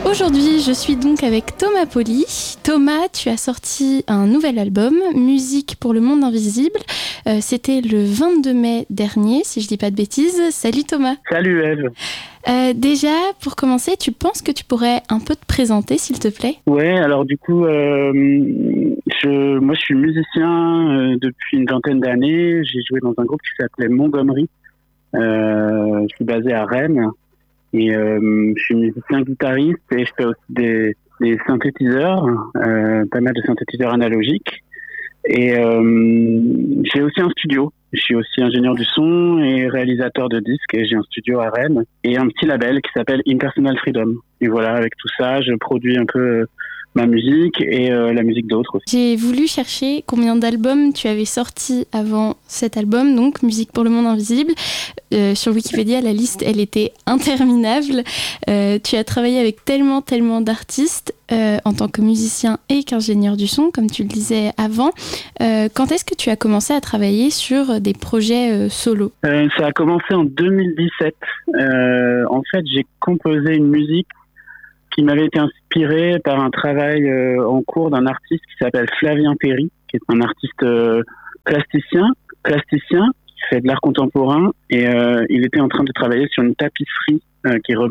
Aujourd'hui, je suis donc avec Thomas Poli. Thomas, tu as sorti un nouvel album, Musique pour le monde invisible. C'était le 22 mai dernier, si je dis pas de bêtises. Salut Thomas. Salut Eve. Déjà, pour commencer, tu penses que tu pourrais un peu te présenter, s'il te plaît ? Ouais, alors du coup, moi je suis musicien depuis une vingtaine d'années. J'ai joué dans un groupe qui s'appelait Montgomery. Je suis basé à Rennes et je suis musicien guitariste et je fais aussi des synthétiseurs, pas mal de synthétiseurs analogiques. Et j'ai aussi un studio. Je suis aussi ingénieur du son et réalisateur de disques et j'ai un studio à Rennes et un petit label qui s'appelle Impersonal Freedom. Et voilà, avec tout ça, je produis un peu ma musique et la musique d'autres aussi. J'ai voulu chercher combien d'albums tu avais sortis avant cet album, donc Musique pour le monde invisible. Sur Wikipédia, la liste, elle était interminable. Tu as travaillé avec tellement d'artistes en tant que musicien et qu'ingénieur du son, comme tu le disais avant. Quand est-ce que tu as commencé à travailler sur des projets solo ? Ça a commencé en 2017. En fait, j'ai composé une musique qui m'avait été inspirée par un travail en cours d'un artiste qui s'appelle Flavien Perry, qui est un artiste plasticien qui fait de l'art contemporain et il était en train de travailler sur une tapisserie qui